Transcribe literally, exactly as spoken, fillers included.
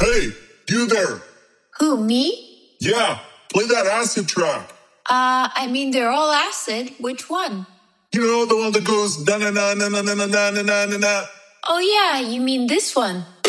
Hey, you there. Who, me? Yeah, play that acid track. Uh, I mean, they're all acid. Which one? You know, the one that goes na na na na na na na na na na na. Oh, yeah, you mean this one.